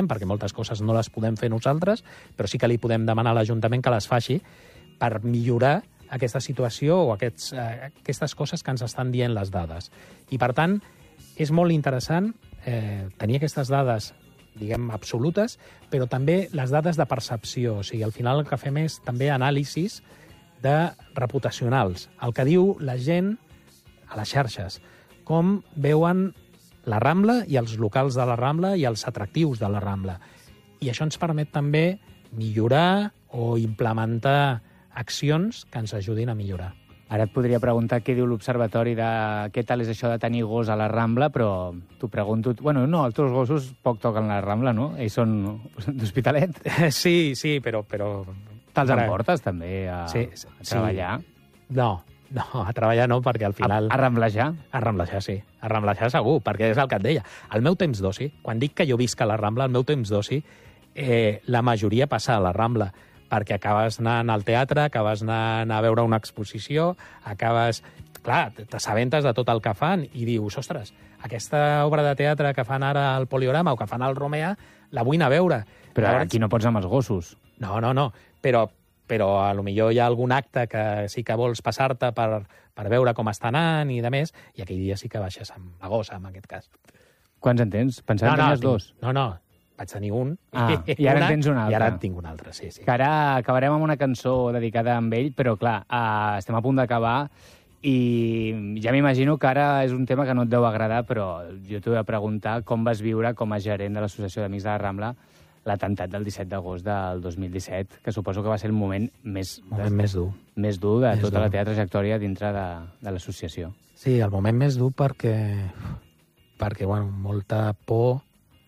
perquè moltes coses no les podem fer nosaltres, però sí que li podem demanar a l'Ajuntament que les faci per millorar aquesta situació o aquestes coses que ens estan dient les dades. I, per tant, és molt interessant tenir aquestes dades, diguem, absolutes, però també les dades de percepció. O sigui, al final el que fem és també anàlisis reputacionals, el que diu la gent a les xarxes, com veuen la Rambla i els locals de la Rambla i els atractius de la Rambla. I això ens permet també millorar o implementar accions que ens ajudin a millorar. Ara et podria preguntar què diu l'Observatori de què tal és això de tenir gos a la Rambla, però t'ho pregunto... Bueno, no, els teus gossos poc toquen la Rambla, no? Ells són d'Hospitalet. Sí, però... Te'ls emportes també a treballar? No, a treballar no, perquè al final... A ramblejar? A ramblejar, sí. A ramblejar segur, perquè és el que et deia. El meu temps d'oci, quan dic que jo visc a la Rambla, el meu temps d'oci, la majoria passa a la Rambla, perquè acabes anant al teatre, acabes anant a veure una exposició, acabes... Clar, t'assabentes de tot el que fan i dius, ostres, aquesta obra de teatre que fan ara al Poliorama o que fan al Romea, la vull anar a veure. Però llavors... aquí no pots amb els gossos. No, però a lo millor hi ha algun acte que sí que vols passar-te per veure com està anant i de més, i aquell dia sí que baixes amb la gossa, en aquest cas. Quants en tens? Pensava que tenies dos. No, vaig tenir un. I ara en tens un altre. I ara en tinc un altre, sí. Que ara acabarem amb una cançó dedicada a ell, però clar, estem a punt d'acabar i ja m'imagino que ara és un tema que no et deu agradar, però jo t'ho he de preguntar com vas viure com a gerent de l'Associació d'Amics de la Rambla l'atemptat del 17 d'agost del 2017, que suposo que va ser el moment més dur. Més dur de tota la teva trajectòria dintre de l'associació. Sí, el moment més dur perquè bueno, molta por,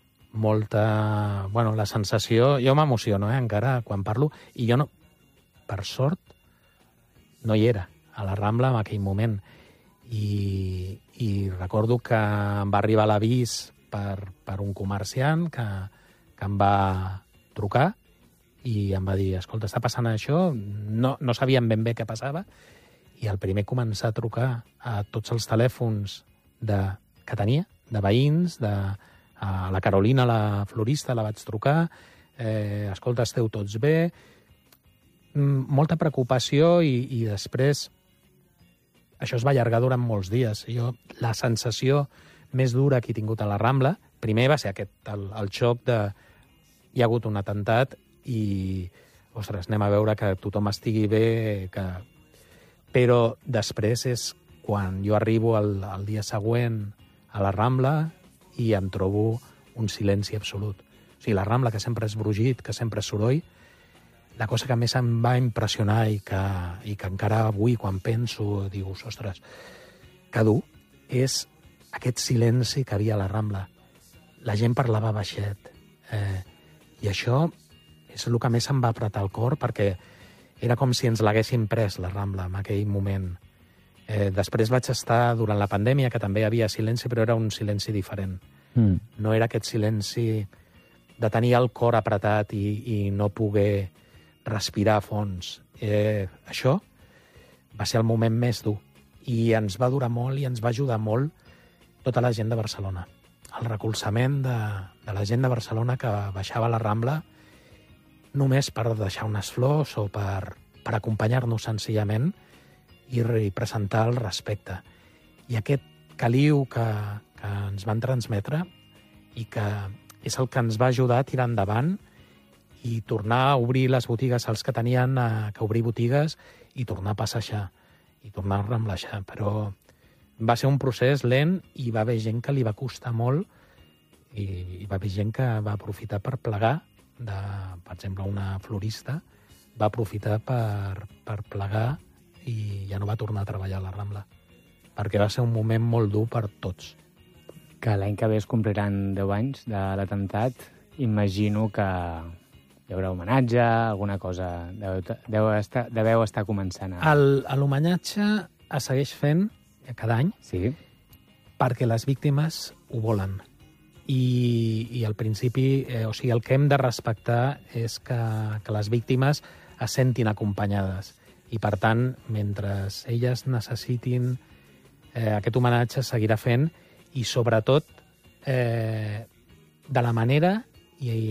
la sensació... Jo m'emociono, encara, quan parlo, i jo no, per sort, no hi era a la Rambla en aquell moment. I recordo que em va arribar l'avís per un comerciant que em va trucar i em va dir, escolta, està passant això, no sabíem ben bé què passava, i el primer començar a trucar a tots els telèfons que tenia, de veïns, a la Carolina, la florista, la vaig trucar, escolta, esteu tots bé, molta preocupació i després això es va allargar durant molts dies. La sensació més dura que he tingut a la Rambla, primer va ser el xoc de hi ha hagut un atemptat i, ostres, anem a veure que tothom estigui bé, però després és quan jo arribo el dia següent a la Rambla i em trobo un silenci absolut. O sigui, la Rambla, que sempre és brogit, que sempre és soroll, la cosa que més em va impressionar i que encara avui, quan penso, dius, ostres, que dur, és aquest silenci que havia a la Rambla. La gent parlava baixet, i això és el que més em va apretar el cor, perquè era com si ens l'haguessin pres, la Rambla, en aquell moment. Després vaig estar durant la pandèmia, que també hi havia silenci, però era un silenci diferent. No era aquest silenci de tenir el cor apretat i no poder respirar a fons. Això va ser el moment més dur. I ens va durar molt i ens va ajudar molt tota la gent de Barcelona. El recolzament de la gent de Barcelona que baixava a la Rambla només per deixar unes flors o per acompanyar-nos senzillament i presentar el respecte. I aquest caliu que ens van transmetre i que és el que ens va ajudar a tirar endavant i tornar a obrir les botigues als que tenien que obrir botigues i tornar a passejar i tornar a ramblejar. Però va ser un procés lent i va haver gent que li va costar molt i va haver gent que va aprofitar per plegar, per exemple, una florista va aprofitar per plegar i ja no va tornar a treballar a la Rambla, perquè va ser un moment molt dur per tots. Que l'any que ve es compliran 10 anys de l'atemptat, imagino que hi haurà homenatge, alguna cosa deveu estar començant a... L'homenatge es segueix fent cada any, sí, perquè les víctimes ho volen. I al principi, o sigui, el que hem de respectar és que les víctimes es sentin acompanyades. I, per tant, mentre elles necessitin aquest homenatge, seguirà fent, i sobretot de la manera i